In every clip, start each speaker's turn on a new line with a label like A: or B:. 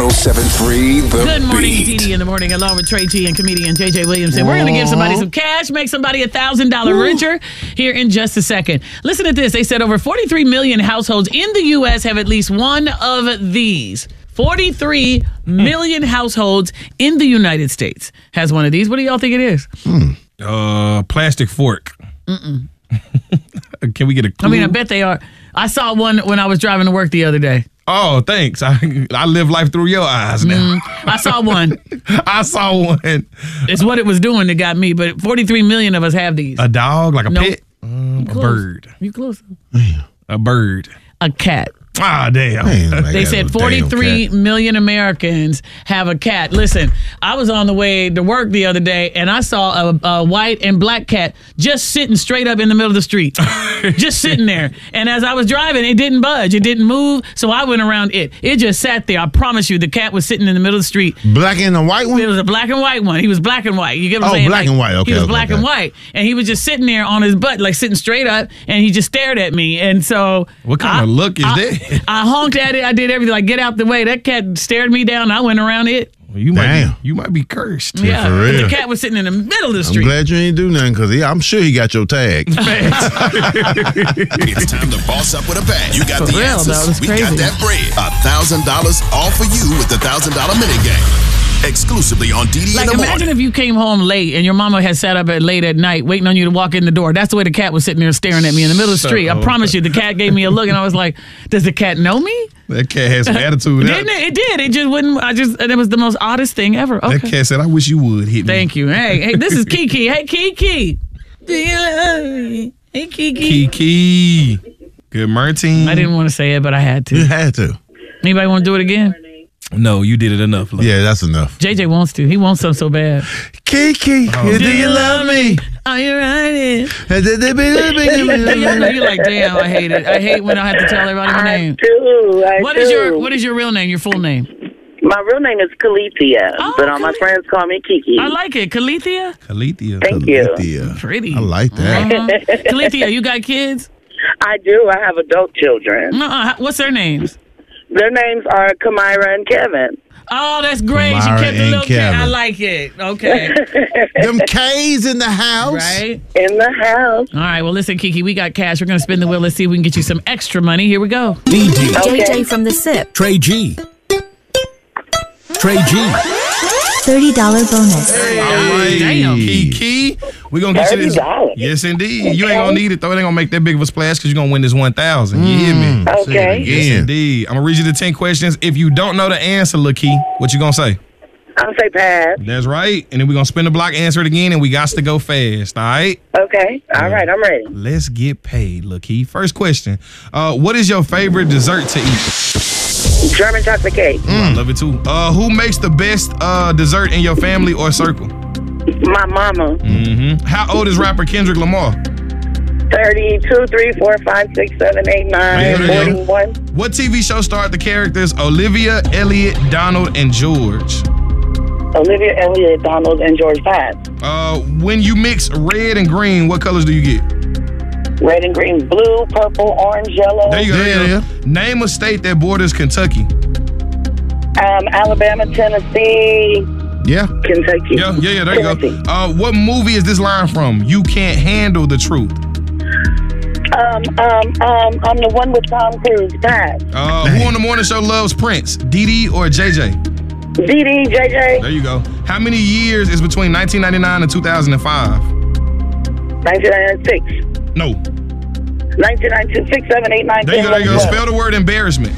A: 107.3 The
B: Good morning,
A: Beat.
B: DD in the morning, along with Trey G and comedian JJ Williamson. We're going to give somebody some cash, make somebody $1,000 richer here in just a second. Listen to this. They said over 43 million households in the U.S. have at least one of these. 43 million households in the United States has one of these. What do y'all think it is?
C: Plastic fork. Can we get a clue?
B: I mean, I bet they are. I saw one when I was driving to work the other day.
C: Oh, thanks. I live life through your eyes now.
B: I saw one.
C: I saw one.
B: It's what it was doing that got me, but 43 million of us have these.
C: A dog, like a
B: Nope.
C: pet? A bird.
B: You close.
C: A bird.
B: A cat.
C: Ah, damn.
B: They said 43 million Americans have a cat. Listen, I was on the way to work the other day, and I saw a white and black cat just sitting straight up in the middle of the street. Just sitting there. And as I was driving, it didn't budge. It didn't move, so I went around it. It just sat there. I promise you, the cat was sitting in the middle of the street.
D: Black and a white one?
B: It was a black and white one. He was black and white. You get what I'm saying?
D: Black and white. Okay.
B: He was black and white. And he was just sitting there on his butt, like sitting straight up, and he just stared at me. And so...
C: What kind of look is that?
B: I honked at it. I did everything. Like, get out the way. That cat stared me down. I went around it.
C: Well, you might be cursed.
B: Yeah,
D: for real.
B: The cat was sitting in the middle of the
D: I'm
B: street.
D: glad you ain't do nothing because I'm sure he got your tag.
E: It's time to boss up with a bag. You got
B: For
E: the
B: real,
E: answers.
B: though, it's
E: We
B: crazy.
E: got that bread. $1,000 all for you with the $1,000 minigame. Exclusively on DD
B: Like,
E: in the
B: imagine
E: morning.
B: if you came home late and your mama had sat up at late at night waiting on you to walk in the door. That's the way the cat was sitting there staring at me in the middle of the street. I promise you, the cat gave me a look, and I was like, does the cat know me?
C: That cat has some attitude.
B: Didn't it? It did. It just wouldn't. And it was the most oddest thing ever. Okay.
C: That cat said, I wish you would hit me.
B: Thank you. Hey, this is Kiki. Hey, Kiki. Do you love me? Hey, Kiki.
C: Kiki. Good morning.
B: I didn't want to say it, but I had
D: You
B: to.
D: had to.
B: Anybody want to do it again?
C: No, you did it enough. Look.
D: Yeah, that's enough.
B: JJ wants to. He wants some so bad.
D: Kiki, do you love me?
B: Are you riding?
D: You're
B: You're like, damn, I hate it. I hate when I have to tell everybody my name.
F: I
B: What
F: do.
B: is your real name, your full name?
F: My real name is Kalithia,
B: Oh,
F: but all my friends call me Kiki.
B: I like it. Kalithia?
C: Kalithia.
F: Thank you.
B: Pretty.
D: I like that.
B: Kalithia, you got kids?
F: I do. I have adult children.
B: What's their names?
F: Their names are Kamira and Kevin.
B: Oh, that's great. She
D: Kamara
B: kept the
D: and
B: little kid. I
D: Kevin.
B: like it. Okay.
D: Them K's in the house.
B: Right?
F: In the house.
B: All right. Well, listen, Kiki, we got cash. We're going to spin the wheel. Let's see if we can get you some extra money. Here we go.
A: DD.
F: Okay.
G: JJ from the SIP.
A: Trey G. Trey G.
G: $30 bonus.
C: All right.
B: Damn.
C: Kiki. We're going to get you this.
F: $30.
C: Yes, indeed. You ain't going to need it, though. It ain't going to make that big of a splash because you're going to win this 1,000. You hear me?
F: Okay.
C: Yes, indeed. I'm going to read you the 10 questions. If you don't know the answer, Lil' Key, what you going to say?
F: I'll say pass.
C: That's right. And then we're going to spin the block, answer it again, and we got to go fast. All right?
F: Okay. All right. I'm ready.
C: Let's get paid, Lil' Key. First question. What is your favorite dessert to eat?
F: German chocolate cake.
C: I love it, too. Who makes the best dessert in your family or circle?
F: My mama.
C: How old is rapper Kendrick Lamar?
F: 32, 3, 4, 5, 6, 7, 8, 9,
C: There you go.
F: 41.
C: What TV show starred the characters Olivia, Elliot, Donald, and George?
F: Olivia, Elliot, Donald, and George Pass.
C: When you mix red and green, what colors do you get?
F: Red and green, blue, purple, orange, yellow.
C: There you go. There you go. Name a state that borders Kentucky.
F: Alabama, Tennessee,
D: Yeah.
F: Kentucky.
C: Yeah, there you
F: Tennessee.
C: go. What movie is this line from? You can't handle the truth.
F: I'm the one with Tom Cruise. Pass.
C: Who on the morning show loves Prince? DD or JJ?
F: DD, JJ,
C: There you go. How many years is between 1999 and 2005?
F: 1996.
C: No.
F: 1996, 6, 7, 8, 9, 10,
C: There you go.
F: 11, 12.
C: Spell the word embarrassment.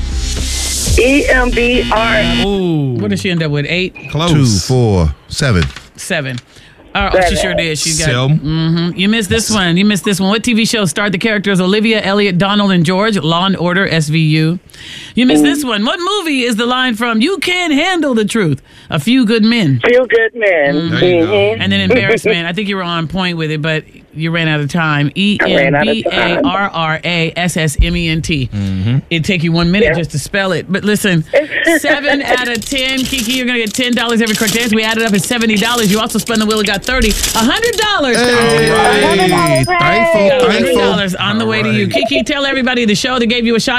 F: EMBR.
C: Ooh.
B: What did she end up with? 8?
C: Close.
D: 2, 4, 7.
B: 7. Oh, she sure did. She got.
C: Selm.
B: You missed this one. What TV show starred the characters Olivia, Elliot, Donald, and George? Law and Order, SVU. You missed this one. What movie is the line from? You can't handle the truth. A Few Good Men.
F: Feel Good Men.
C: There you go.
B: And then embarrassment. I think you were on point with it, but you ran out of time.
F: ran out of time.
B: EMBARRASSMENT. It'd take you 1 minute just to spell it. But listen, 7 out of 10. Kiki, you're going to get $10 every correct answer. We added up at $70. You also spun the wheel and got $30. $100.
D: Hey, thankful.
B: $100 on the way to you. Kiki, tell everybody the show that gave you a shot